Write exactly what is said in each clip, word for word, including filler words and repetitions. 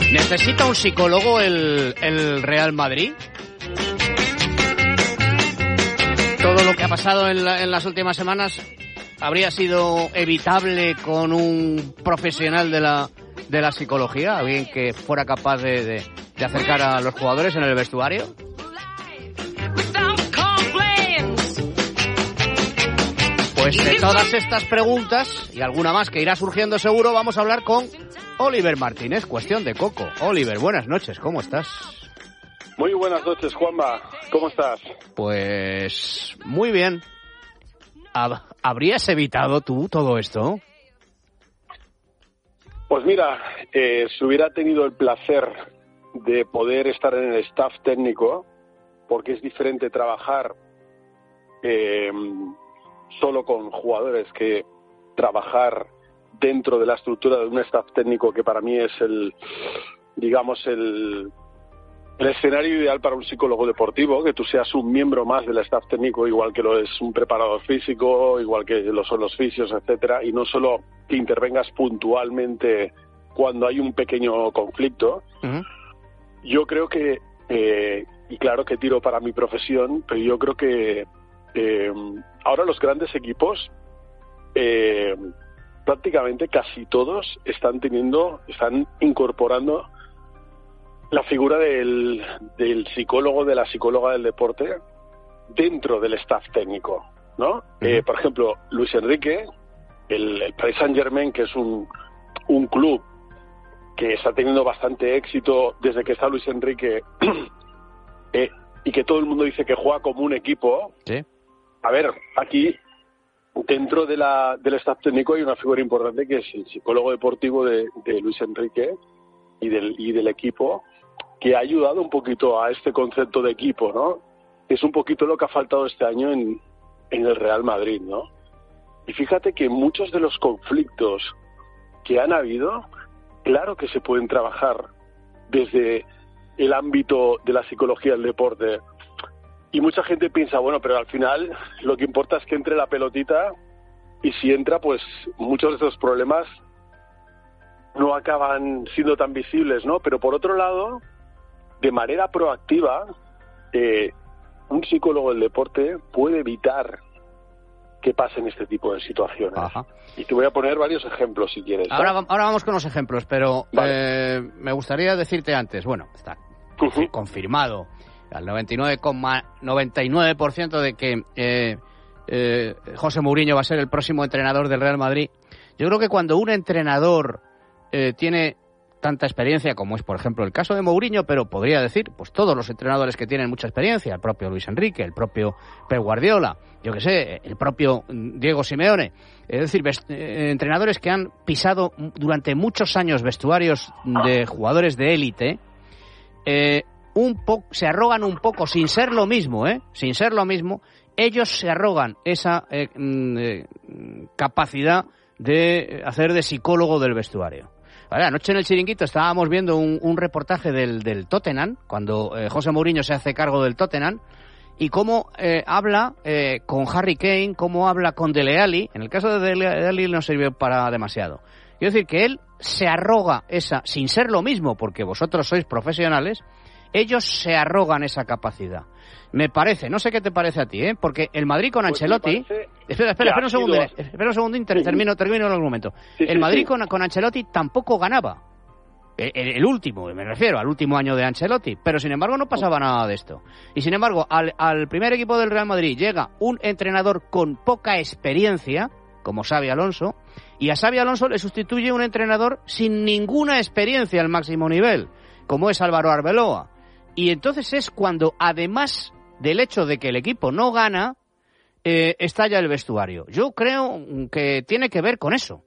¿Necesita un psicólogo el, el Real Madrid? Todo lo que ha pasado en, la, en las últimas semanas habría sido evitable con un profesional de la, de la psicología, alguien que fuera capaz de, de, de acercar a los jugadores en el vestuario. Pues de todas estas preguntas y alguna más que irá surgiendo seguro, vamos a hablar con Oliver Martínez, Cuestión de Coco. Oliver, buenas noches, ¿cómo estás? Muy buenas noches, Juanma. ¿Cómo estás? Pues muy bien. ¿Habrías evitado tú todo esto? Pues mira, eh, si hubiera tenido el placer de poder estar en el staff técnico, porque es diferente trabajar eh, solo con jugadores que trabajar dentro de la estructura de un staff técnico, que para mí es el, digamos, el, el escenario ideal para un psicólogo deportivo, que tú seas un miembro más del staff técnico, igual que lo es un preparador físico, igual que lo son los fisios, etcétera, y no solo que intervengas puntualmente cuando hay un pequeño conflicto. Uh-huh. Yo creo que, eh, y claro que tiro para mi profesión, pero yo creo que eh, ahora los grandes equipos, eh, prácticamente casi todos están teniendo, están incorporando la figura del, del psicólogo, de la psicóloga del deporte dentro del staff técnico, ¿no? Uh-huh. Eh, por ejemplo, Luis Enrique, el, el Paris Saint-Germain, que es un, un club que está teniendo bastante éxito desde que está Luis Enrique eh, y que todo el mundo dice que juega como un equipo. ¿Sí? A ver, aquí dentro de la, del staff técnico hay una figura importante que es el psicólogo deportivo de, de Luis Enrique y del, y del equipo, que ha ayudado un poquito a este concepto de equipo, ¿no? Es un poquito lo que ha faltado este año en, en el Real Madrid, ¿no? Y fíjate que muchos de los conflictos que han habido, claro que se pueden trabajar desde el ámbito de la psicología del deporte. Y mucha gente piensa, bueno, pero al final lo que importa es que entre la pelotita, y si entra, pues muchos de esos problemas no acaban siendo tan visibles, ¿no? Pero por otro lado, de manera proactiva, eh, un psicólogo del deporte puede evitar que pasen este tipo de situaciones. Ajá. Y te voy a poner varios ejemplos si quieres, ¿no? Ahora, ahora vamos con los ejemplos, pero vale. eh, me gustaría decirte antes, bueno, está uh-huh. confirmado al noventa y nueve coma noventa y nueve por ciento de que eh, eh, José Mourinho va a ser el próximo entrenador del Real Madrid. Yo creo que cuando un entrenador eh, tiene tanta experiencia, como es por ejemplo el caso de Mourinho, pero podría decir, pues todos los entrenadores que tienen mucha experiencia, el propio Luis Enrique, el propio Pep Guardiola, yo que sé, el propio Diego Simeone, es decir, vest- eh, entrenadores que han pisado durante muchos años vestuarios de jugadores de élite, eh, un po- se arrogan un poco, sin ser lo mismo, ¿eh? sin ser lo mismo, ellos se arrogan esa eh, eh, capacidad de hacer de psicólogo del vestuario. Vale, anoche en el Chiringuito estábamos viendo un, un reportaje del, del Tottenham, cuando eh, José Mourinho se hace cargo del Tottenham, y cómo eh, habla eh, con Harry Kane, cómo habla con Dele Alli. En el caso de Dele Alli no sirvió para demasiado. Quiero decir que él se arroga esa, sin ser lo mismo, porque vosotros sois profesionales, ellos se arrogan esa capacidad. Me parece, no sé qué te parece a ti, ¿eh? Porque el Madrid con pues Ancelotti... Espera, espera, espera un segundo, sido... espera un segundo, inter... termino, termino en algún momento. Sí, el sí, Madrid sí. Con, con Ancelotti tampoco ganaba. El, el último, me refiero al último año de Ancelotti, pero sin embargo no pasaba nada de esto. Y sin embargo, al, al primer equipo del Real Madrid llega un entrenador con poca experiencia, como Xabi Alonso, y a Xabi Alonso le sustituye un entrenador sin ninguna experiencia al máximo nivel, como es Álvaro Arbeloa. Y entonces es cuando, además del hecho de que el equipo no gana, eh, estalla el vestuario. Yo creo que tiene que ver con eso.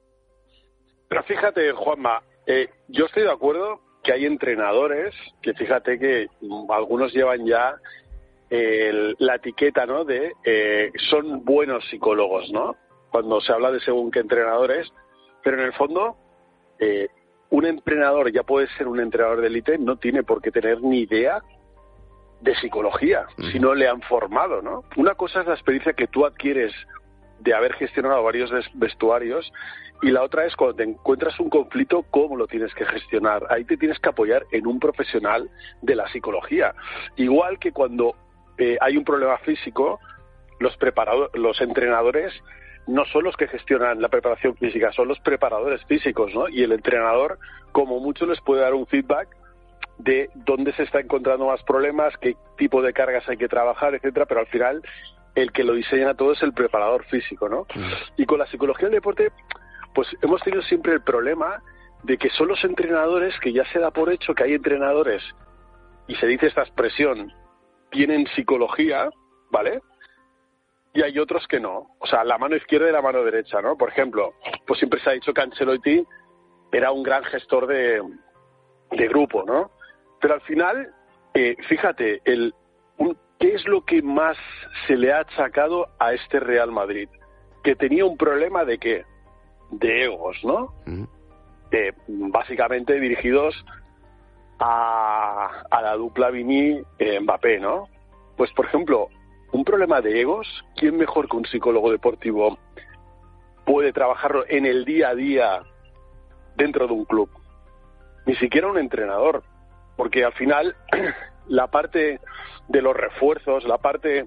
Pero fíjate, Juanma, eh, yo estoy de acuerdo que hay entrenadores que, fíjate que algunos llevan ya eh, la etiqueta, ¿no?, de eh, son buenos psicólogos, ¿no?, cuando se habla de según qué entrenadores, pero en el fondo eh, un entrenador, ya puede ser un entrenador de élite, no tiene por qué tener ni idea de psicología, uh-huh. si no le han formado, ¿no? Una cosa es la experiencia que tú adquieres de haber gestionado varios vestuarios, y la otra es cuando te encuentras un conflicto, cómo lo tienes que gestionar. Ahí te tienes que apoyar en un profesional de la psicología. Igual que cuando eh, hay un problema físico, los preparadores, los entrenadores no son los que gestionan la preparación física, son los preparadores físicos, ¿no? Y el entrenador, como mucho, les puede dar un feedback de dónde se está encontrando más problemas, qué tipo de cargas hay que trabajar, etcétera, pero al final el que lo diseña todo es el preparador físico, ¿no? Mm. Y con la psicología del deporte, pues hemos tenido siempre el problema de que son los entrenadores, que ya se da por hecho que hay entrenadores, y se dice esta expresión, tienen psicología, ¿vale? Y hay otros que no. O sea, la mano izquierda y la mano derecha, ¿no? Por ejemplo, pues siempre se ha dicho que Ancelotti era un gran gestor de, de grupo, ¿no? Pero al final, eh, fíjate, el, un, ¿qué es lo que más se le ha achacado a este Real Madrid? Que tenía un problema de ¿qué? De egos, ¿no? Uh-huh. Eh, básicamente dirigidos a, a la dupla Vini-Mbappé, ¿no? Pues, por ejemplo, un problema de egos, ¿quién mejor que un psicólogo deportivo puede trabajarlo en el día a día dentro de un club? Ni siquiera un entrenador, porque al final la parte de los refuerzos, la parte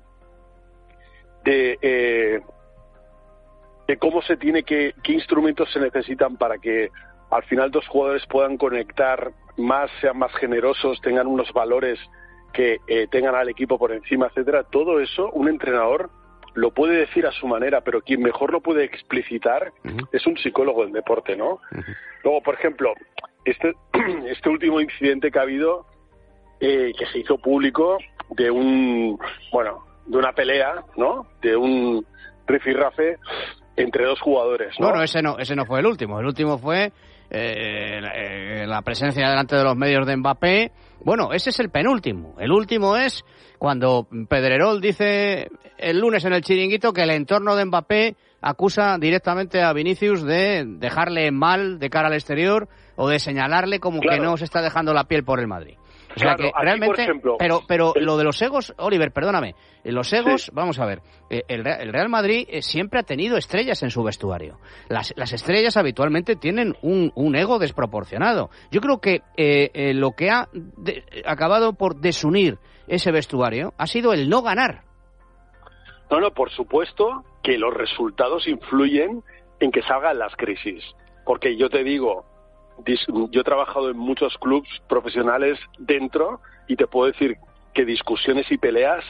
de, eh, de cómo se tiene que, qué instrumentos se necesitan para que al final dos jugadores puedan conectar más, sean más generosos, tengan unos valores que eh, tengan al equipo por encima, etcétera. Todo eso un entrenador lo puede decir a su manera, pero quien mejor lo puede explicitar uh-huh. es un psicólogo del deporte, ¿no? Uh-huh. Luego, por ejemplo, este este último incidente que ha habido, eh, que se hizo público, de un, bueno, de una pelea, ¿no? De un rifirrafe entre dos jugadores, ¿no? Bueno, ese no, ese no fue el último. El último fue eh, la, la presencia delante de los medios de Mbappé. Bueno, ese es el penúltimo. El último es cuando Pedrerol dice el lunes en el Chiringuito que el entorno de Mbappé acusa directamente a Vinicius de dejarle mal de cara al exterior o de señalarle como claro. que no se está dejando la piel por el Madrid. O sea claro, que realmente, aquí, ejemplo, pero pero el... lo de los egos, Oliver, perdóname, los egos, sí. vamos a ver, el, el Real Madrid siempre ha tenido estrellas en su vestuario. Las, las estrellas habitualmente tienen un, un ego desproporcionado. Yo creo que eh, eh, lo que ha de, acabado por desunir ese vestuario ha sido el no ganar. No, no, por supuesto que los resultados influyen en que salgan las crisis. Porque yo te digo, yo he trabajado en muchos clubes profesionales dentro y te puedo decir que discusiones y peleas,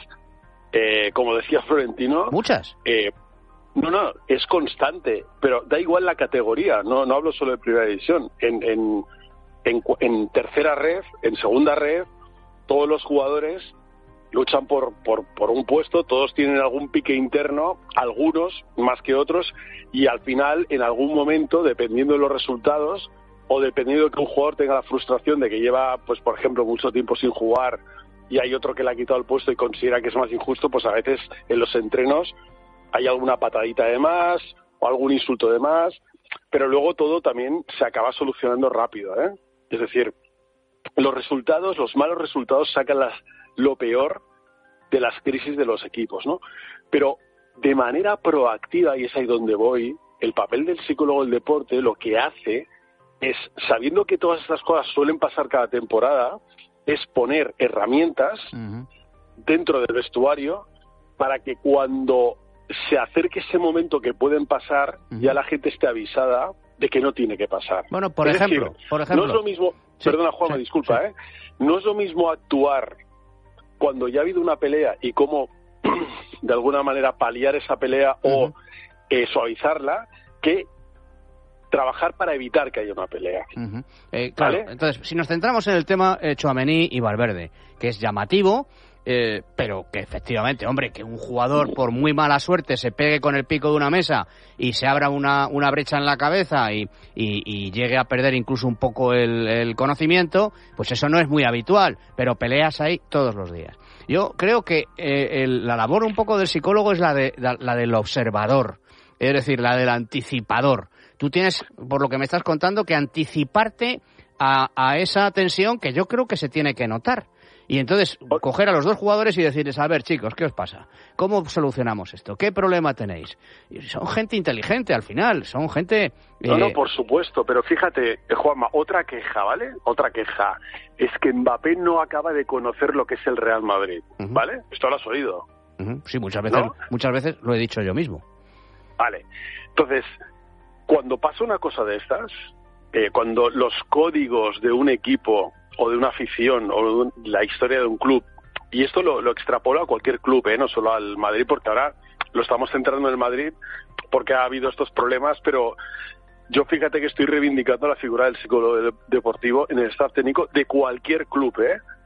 eh, como decía Florentino... ¿Muchas? Eh, no, no, es constante, pero da igual la categoría, no no hablo solo de primera división. En, en, en, en tercera red, en segunda red, todos los jugadores luchan por, por, por un puesto, todos tienen algún pique interno, algunos más que otros, y al final, en algún momento, dependiendo de los resultados, o dependiendo de que un jugador tenga la frustración de que lleva, pues por ejemplo, mucho tiempo sin jugar y hay otro que le ha quitado el puesto y considera que es más injusto, pues a veces en los entrenos hay alguna patadita de más o algún insulto de más, pero luego todo también se acaba solucionando rápido, ¿eh? Es decir, los resultados, los malos resultados sacan las, lo peor de las crisis de los equipos, ¿no? Pero de manera proactiva, y es ahí donde voy, el papel del psicólogo del deporte lo que hace es, sabiendo que todas estas cosas suelen pasar cada temporada, es poner herramientas uh-huh. dentro del vestuario para que cuando se acerque ese momento que pueden pasar, uh-huh. ya la gente esté avisada de que no tiene que pasar. Bueno, por es ejemplo, decir, por ejemplo. No es lo mismo, sí, perdona Juanma, sí, disculpa, sí. ¿eh? No es lo mismo actuar cuando ya ha habido una pelea y cómo de alguna manera paliar esa pelea uh-huh. o eh, suavizarla, que trabajar para evitar que haya una pelea. Uh-huh. Eh, claro, ¿vale? Entonces, si nos centramos en el tema eh, Tchouaméni y Valverde, que es llamativo, eh, pero que efectivamente, hombre, que un jugador por muy mala suerte se pegue con el pico de una mesa y se abra una, una brecha en la cabeza y, y, y llegue a perder incluso un poco el, el conocimiento, pues eso no es muy habitual, pero peleas hay todos los días. Yo creo que eh, el, la labor un poco del psicólogo es la, de, la, la del observador, es decir, la del anticipador. Tú tienes, por lo que me estás contando, que anticiparte a, a esa tensión que yo creo que se tiene que notar. Y entonces coger a los dos jugadores y decirles, a ver chicos, ¿qué os pasa? ¿Cómo solucionamos esto? ¿Qué problema tenéis? Y son gente inteligente al final, son gente... Eh... No, no, por supuesto, pero fíjate, Juanma, otra queja, ¿vale? Otra queja, es que Mbappé no acaba de conocer lo que es el Real Madrid, uh-huh. ¿vale? Esto lo has oído. Uh-huh. Sí, muchas veces, ¿no? muchas veces lo he dicho yo mismo. Vale, entonces, cuando pasa una cosa de estas, eh, cuando los códigos de un equipo o de una afición o de un, la historia de un club, y esto lo, lo extrapolo a cualquier club, ¿eh? No solo al Madrid, porque ahora lo estamos centrando en el Madrid porque ha habido estos problemas, pero yo fíjate que estoy reivindicando la figura del psicólogo deportivo en el staff técnico de cualquier club, ¿eh?